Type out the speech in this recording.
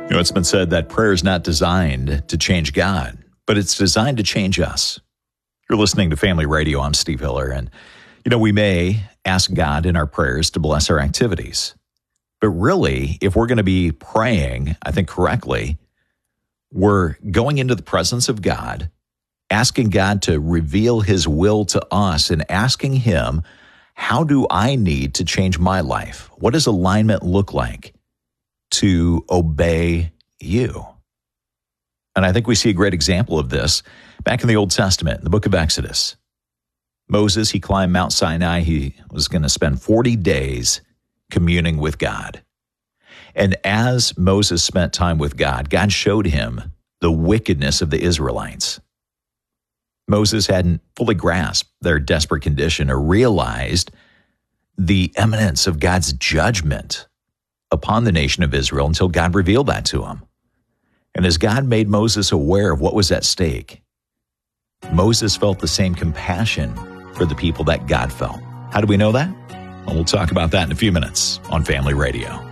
You know, it's been said that prayer is not designed to change God, but it's designed to change us. You're listening to Family Radio. I'm Steve Hiller, and you know, we may ask God in our prayers to bless our activities. But really, if we're going to be praying, I think correctly, we're going into the presence of God, asking God to reveal His will to us and asking Him, how do I need to change my life? What does alignment look like to obey you? And I think we see a great example of this back in the Old Testament, in the book of Exodus. Moses, he climbed Mount Sinai. He was going to spend 40 days communing with God. And as Moses spent time with God, God showed him the wickedness of the Israelites. Moses hadn't fully grasped their desperate condition or realized the imminence of God's judgment upon the nation of Israel until God revealed that to him. And as God made Moses aware of what was at stake, Moses felt the same compassion for the people that God felt. How do we know that? Well, we'll talk about that in a few minutes on Family Radio.